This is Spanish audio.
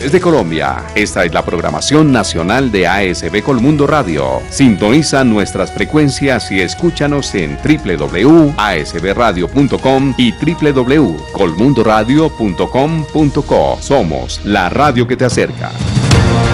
regiones de Colombia. Esta es la programación nacional de ASB Colmundo Radio. Sintoniza nuestras frecuencias y escúchanos en www.asbradio.com y www.colmundoradio.com.co. Somos la radio que te acerca.